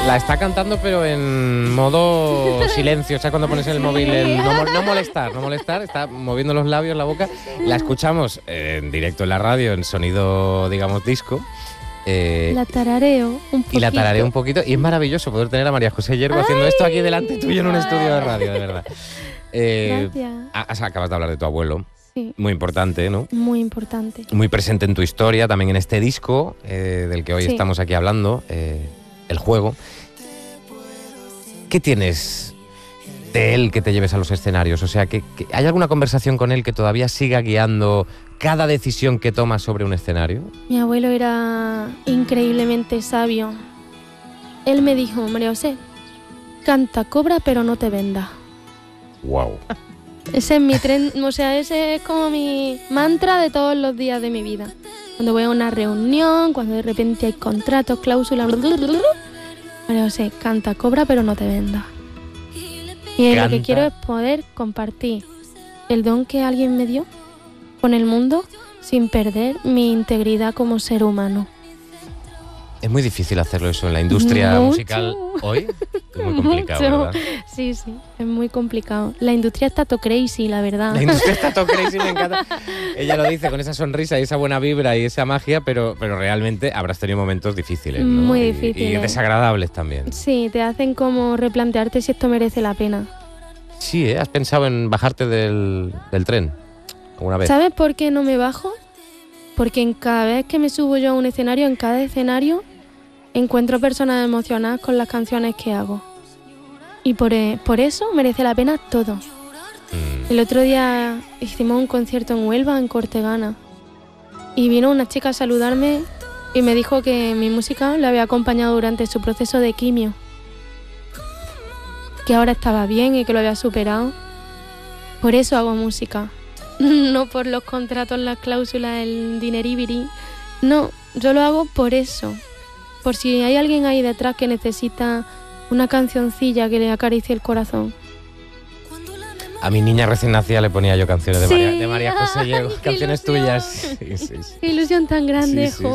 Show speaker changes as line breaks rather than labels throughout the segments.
La está cantando, pero en modo silencio. O sea, cuando pones en el móvil el no molestar, está moviendo los labios, la boca. La escuchamos en directo en la radio, en sonido, digamos, disco.
La tarareo un poquito.
Y la tarareo un poquito. Y es maravilloso poder tener a María José Hiergo haciendo esto aquí delante tuyo en un estudio de radio, de verdad.
Gracias.
Acabas de hablar de tu abuelo.
Sí.
Muy importante, ¿no?
Muy importante.
Muy presente en tu historia, también en este disco del que hoy estamos aquí hablando, El Juego. ¿Qué tienes de él que te lleves a los escenarios? O sea, ¿hay alguna conversación con él que todavía siga guiando cada decisión que tomas sobre un escenario?
Mi abuelo era increíblemente sabio. Él me dijo, María José, canta, cobra, pero no te venda.
Wow.
Ese es mi ese es como mi mantra de todos los días de mi vida. Cuando voy a una reunión, cuando de repente hay contratos, cláusulas, María José, canta, cobra, pero no te venda. Y lo que quiero es poder compartir el don que alguien me dio con el mundo sin perder mi integridad como ser humano.
Es muy difícil hacerlo eso en la industria musical hoy. Es muy complicado, ¿verdad?
Sí, es muy complicado. La industria está todo crazy, la verdad.
La industria está todo crazy, me encanta. Ella lo dice con esa sonrisa y esa buena vibra y esa magia, pero realmente habrás tenido momentos difíciles, ¿no?
Muy difíciles.
Y desagradables también.
Sí, te hacen como replantearte si esto merece la pena.
Sí, ¿Has pensado en bajarte del tren alguna vez?
¿Sabes por qué no me bajo? Porque en cada vez que me subo yo a un escenario, en cada escenario, encuentro personas emocionadas con las canciones que hago. Y por eso merece la pena todo. El otro día hicimos un concierto en Huelva, en Cortegana. Y vino una chica a saludarme y me dijo que mi música la había acompañado durante su proceso de quimio. Que ahora estaba bien y que lo había superado. Por eso hago música. No por los contratos, las cláusulas, el dineribiri. No, yo lo hago por eso. Por si hay alguien ahí detrás que necesita una cancioncilla que le acaricie el corazón.
A mi niña recién nacida le ponía yo canciones de María José Hiergo, canciones tuyas. Sí.
Qué ilusión tan grande,
sí.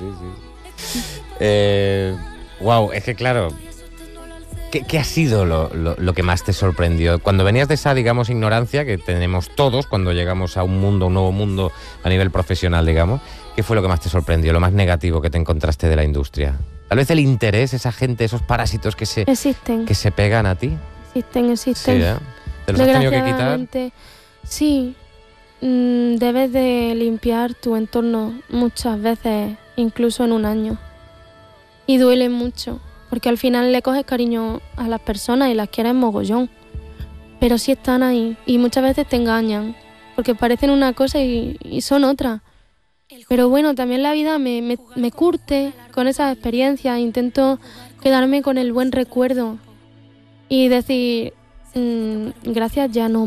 Wow, es que claro, ¿qué ha sido lo que más te sorprendió? Cuando venías de esa, digamos, ignorancia que tenemos todos cuando llegamos a un nuevo mundo a nivel profesional, digamos, ¿qué fue lo que más te sorprendió, lo más negativo que te encontraste de la industria? Tal vez el interés, esa gente, esos parásitos que se pegan a ti.
Existen.
Sí, ¿Te los has tenido que quitar?
Sí. Debes de limpiar tu entorno muchas veces, incluso en un año. Y duele mucho, porque al final le coges cariño a las personas y las quieres mogollón. Pero sí están ahí y muchas veces te engañan, porque parecen una cosa y son otra. Pero bueno, también la vida me curte con esas experiencias. Intento quedarme con el buen recuerdo y decir, gracias, ya no